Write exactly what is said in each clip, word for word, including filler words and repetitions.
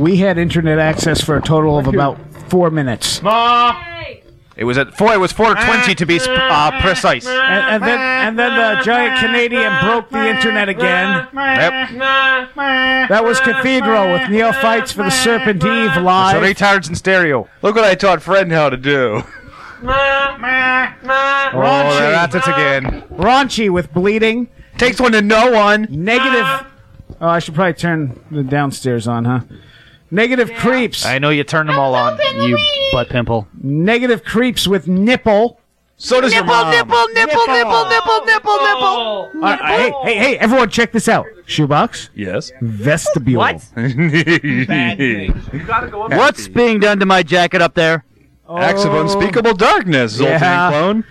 We had internet access for a total of about four minutes. Ma! It was at four. It was four twenty to be sp- uh, precise. And, and then and then the giant Canadian broke the internet again. Yep. That was Cathedral with Neophytes for the Serpent Eve live. So retards in stereo. Look what I taught Fred how to do. Oh, that's it again. Raunchy with Bleeding. Takes one to know one. Negative. Oh, I should probably turn the downstairs on, huh? Negative Creeps. I know you turned them all on. You butt pimple. Negative Creeps with Nipple. So does your mom. Nipple, nipple, nipple, nipple, nipple, nipple. Uh, hey, hey, hey, everyone check this out. Shoebox. Yes. Vestibule. What? Bad thing. You gotta go up. What's being done to my jacket up there? Acts of unspeakable darkness, Zoltan Yeah. clone.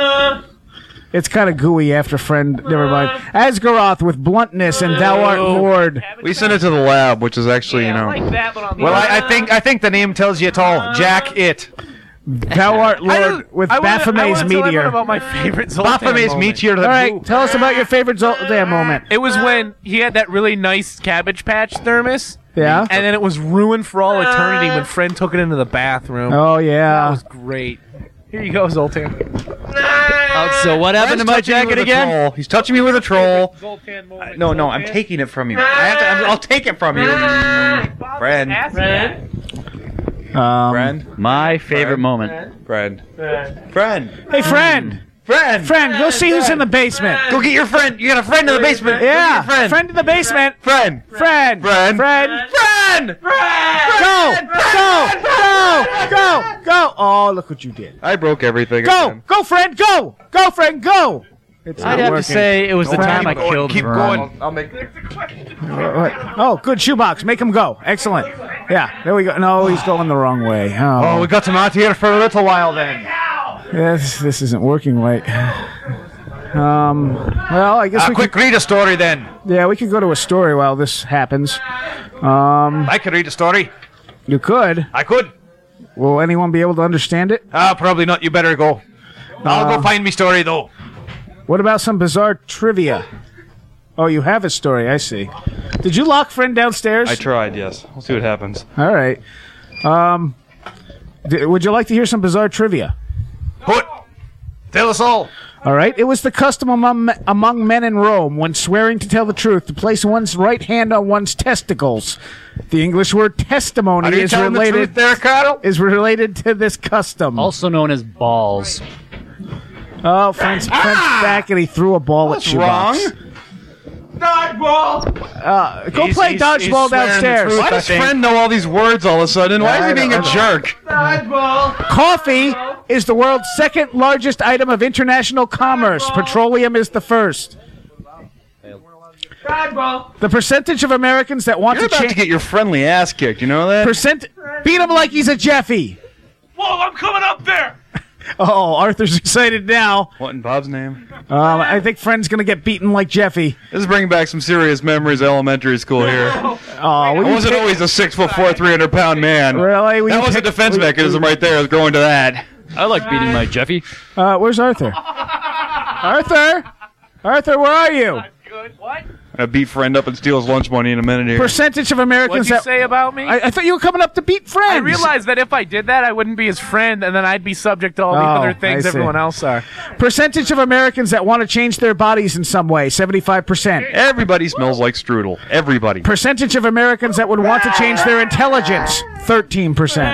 It's kind of gooey after friend. Never mind. Asgaroth with Bluntness and Thou Art Lord. We sent it to the lab, which is actually, Yeah, you know. I like that, but on the Well, other- I, I think I think the name tells you it all. Jack it. Thou Art Lord with I wanna- I Baphomet's wanna tell everyone Meteor. about my favorite Zoltan Baphomet's moment. Meteor. All right, tell us about your favorite Zoltan moment. It was when he had that really nice Cabbage Patch thermos. Yeah? And then it was ruined for all eternity when Friend took it into the bathroom. Oh, That yeah. was great. Here you go, Zoltan. Oh, so what happened to my jacket again? Troll. He's touching me with a troll. Zoltan moment. No, no, I'm taking it from you. I have to, I'm, I'll take it from you. Friend. Friend. Um, Friend. My favorite moment. Friend. Friend. Hey, friend. Friend. Friend, go see who's in the basement. Go get your friend. You got a friend in the basement. Yeah, Go get your friend. friend in the basement. Friend. Friend. Friend. Friend. Friend. Go. Go. Go. Go. Go. Oh, look what you did. I broke everything. Go. again. Go, friend. Go. Go, friend. Go. It's I'd not have working. to say it was the Go on, time I keep killed Keep Vern. going. I'll make. What? Oh, good shoebox. Make him go. Excellent. Yeah, there we go. No, he's going the wrong way. Oh, Oh, we got him out here for a little while then. this, this isn't working right. Um. Well, I guess Uh, we quick, could. read a story then. Yeah, we could go to a story while this happens. Um, I could read a story. you could. I could. Will anyone be able to understand it? Ah, probably not. You better go. I'll Uh, go find me story though. What about some bizarre trivia? Oh, you have a story. I see. Did you lock friend downstairs? I tried. Yes. We'll see what happens. All right. Um, d- would you like to hear some bizarre trivia? Put. Tell us all. All right. It was the custom among, among men in Rome, when swearing to tell the truth, to place one's right hand on one's testicles. The English word testimony Are you is telling the related truth there, Carl? is related to this custom. Also known as balls. Oh, friend's, friend's back, and he threw a ball What's at Shoebox. wrong? Dodgeball! Uh, go He's- play he's- dodgeball he's swearing the downstairs. truth. Why I does think- friend know all these words all of a sudden? Why is I he being don't a know. jerk? Dodgeball! Coffee is the world's second largest item of international commerce. Petroleum is the first. Dodgeball! The percentage of Americans that want You're to about to change get your friendly ass kicked. You know that? percent beat him like he's a Jeffy. Whoa, I'm coming up there! Oh, Arthur's excited now. What in Bob's name? Um, I think friend's gonna get beaten like Jeffy. This is bringing back some serious memories of elementary school here. Oh, I will you wasn't pick- always a six foot four, three hundred pound man. Really? Will That you was a pick- defense will you- mechanism right there. I was growing to that. I like beating my Jeffy. Uh, where's Arthur? Arthur, Arthur, where are you? Good. What? I beat friend up and steal his lunch money in a minute here. Percentage of What'd Americans you that say about me? I, I thought you were coming up to beat friends. I realized that if I did that, I wouldn't be his friend, and then I'd be subject to all the Oh, other I things see. everyone else are. Percentage of Americans that want to change their bodies in some way, seventy-five percent. Everybody smells like strudel. Everybody. Percentage of Americans that would want to change their intelligence, thirteen percent.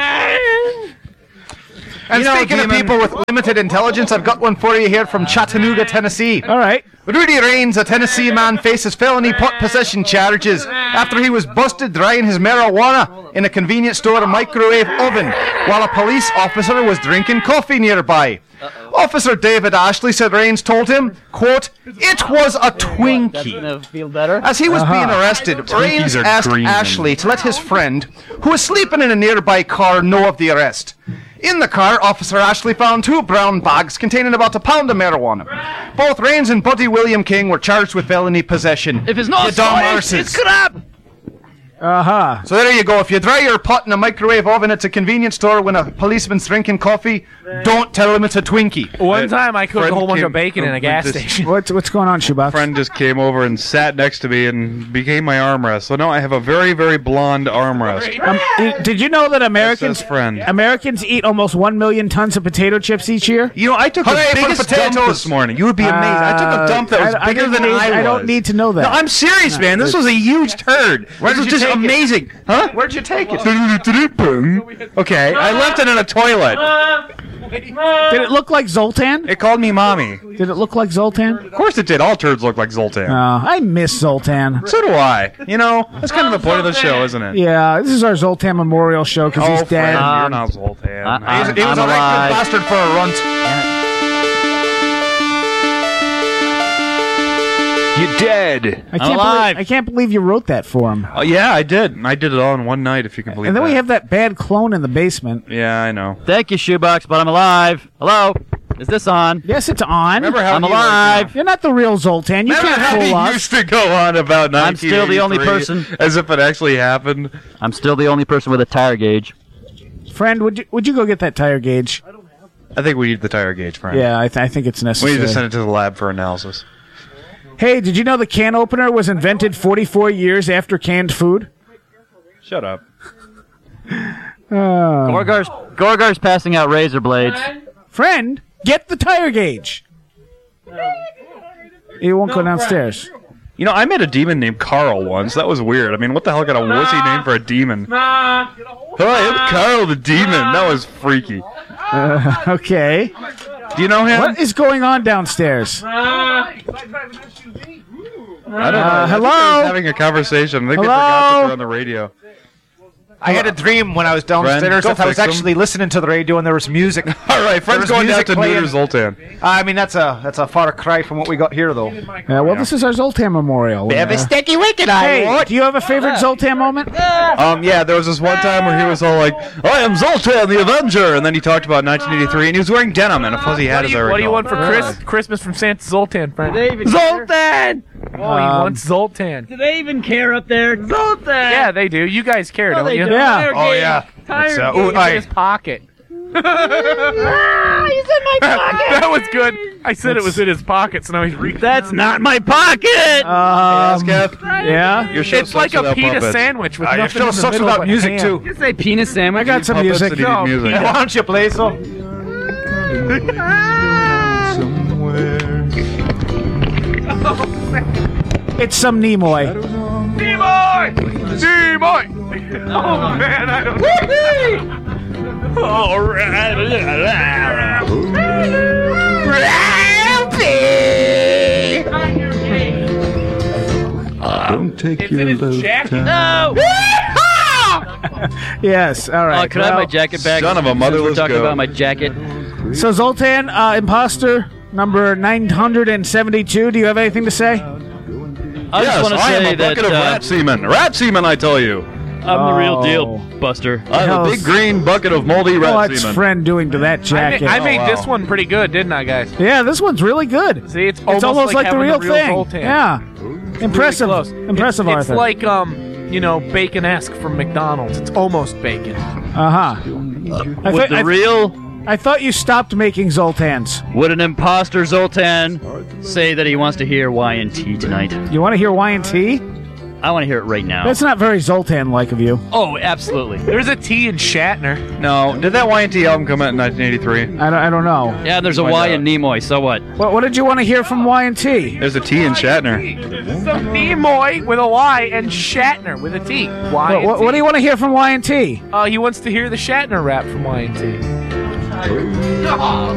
And You know, speaking of Demon- people with limited intelligence, I've got one for you here from Chattanooga, Tennessee. All right. Rudy Raines, a Tennessee man, faces felony pot possession charges after he was busted drying his marijuana in a convenience store microwave oven while a police officer was drinking coffee nearby. Officer David Ashley said Raines told him, quote, "It was a Twinkie." Doesn't it feel better? As he was being arrested, Raines are asked green. Ashley to let his friend, who was sleeping in a nearby car, know of the arrest. In the car, Officer Ashley found two brown bags containing about a pound of marijuana. Both Raines and Buddy William King were charged with felony possession. If it's not You dumb science, arses. it's crap! Uh-huh. So there you go. If you dry your pot in a microwave oven at a convenience store when a policeman's drinking coffee, don't tell him it's a Twinkie. One time I cooked a Friend whole bunch came- of bacon in a gas this- station. What's what's going on, Shoebox? friend just came over and sat next to me and became my armrest. So now I have a very, very blonde armrest. Um, i- did you know that Americans says friend. Americans eat almost one million tons of potato chips each year? You know, I took Hooray the for biggest potatoes. dump this morning. You would be amazed. I took a dump that was Uh, I- I bigger didn't than need- I was. I don't need to know that. No, I'm serious, man. This was a huge turd. Where this did was you just take it? amazing. Huh? Where'd you take it? Okay, I left it in a toilet. Did it look like Zoltan? It called me mommy. Did it look like Zoltan? Of course it did. All turds look like Zoltan. Uh, I miss Zoltan. So do I. You know, that's kind of the point of the show, isn't it? Yeah, this is our Zoltan Memorial show because Oh, he's dead. friend, you're Um, not Zoltan. I- He was, I'm- he was I'm a right alive. good bastard for a runt. You're dead. I can't alive. believe I can't believe you wrote that for him. Oh, yeah, I did. I did it all in one night, if you can believe And then that. we have that bad clone in the basement. Yeah, I know. Thank you, Shoebox, but I'm alive. Hello? Is this on? Yes, it's on. Remember how I'm he, alive. Like, You're not the real Zoltan. You Remember can't how fool he us. used to go on about I'm still the only nineteen eighty-three person- as if it actually happened? I'm still the only person with a tire gauge. Friend, would you would you go get that tire gauge? I think we need the tire gauge, friend. Yeah, I, th- I think it's We necessary. need to send it to the lab for analysis. Hey, did you know the can opener was invented forty-four years after canned food? Shut up. Gorgar's, Gorgar's passing out razor blades. Friend, get the tire gauge. He won't go downstairs. You know, I met a demon named Carl once. That was weird. I mean, what the hell kind of wussy name for a demon? Hi, I'm Carl the demon. That was freaky. Uh, okay. Do you know him? What is going on downstairs? I don't know. I think hello? they were having a conversation. I think they Hello? forgot that they're on the radio. I had a dream when I was Friend, downstairs go that I was fix 'em. actually listening to the radio and there was music. All right, friend's was going down music to playing. neuter Zoltan. I mean, that's a that's a far cry from what we got here, though. Uh, well, this is our Zoltan Memorial. Uh, sticky wicked hey, do you have a favorite Zoltan moment? Um, yeah, there was this one time where he was all like, I am Zoltan the Avenger, and then he talked about nineteen eighty-three, and he was wearing denim and a fuzzy hat, What do as you, I recall. what do you want for Chris, Christmas from Santa Zoltan, friend? Zoltan! Oh, he Um, wants Zoltan. Do they even care up there? Zoltan! Yeah, they do. You guys care, don't they you? don't. Yeah. Oh, yeah. It's, uh, ooh, It's in aye. his pocket. He's in my pocket! That was good. I said it was in his pocket, so now he's reaching. That's not my pocket! Um, Kev? yeah. Your show It's sucks like a without pita puppets. sandwich with Uh, your nothing show in the sucks middle without but music, ham. too. You say penis sandwich? I got some Puppets music. that need No. music. Why don't you play some? It's some Nimoy. Nimoy! Nimoy! Oh, man, I don't... All right. Don't take It's your in his love jacket. time. No! Yes, all right. Oh, can I have well, my jacket back? Son of a Since motherless We're talking goat. about my jacket. So, Zoltan, uh, imposter number nine hundred seventy-two. Do you have anything to say? I Yes, just want to I am say a that bucket of uh, rat semen. Rat semen, I tell you. I'm the real Oh. deal, Buster. I have a Hell's- big green bucket of moldy rat What's semen. friend doing to that I jacket? made, I made wow. this one pretty good, didn't I, guys? yeah, this one's really good. See, it's It's almost, almost like, the having real, thing. Zoltan. Yeah, impressive. Close. Impressive, it's, Arthur. It's like, um, you know, bacon-esque from McDonald's. It's almost bacon. uh huh. I, Would thi- the I, real, I thought you stopped making Zoltans. would an imposter Zoltan say that he wants to hear Y and T tonight? You want to hear Y and T? I want to hear it right now. That's not very Zoltan-like of you. Oh, absolutely. There's a T in Shatner. No, did that Y and T album come out in nineteen eighty-three? I don't, I don't know. Yeah, there's a Find Y out. in Nimoy, so what? What, what did you want to hear from Y and T? There's a T in Shatner. Some Nimoy with a Y and Shatner with a T. Y What, and what, T. what do you want to hear from Y and T? Uh, he wants to hear the Shatner rap from Y and T.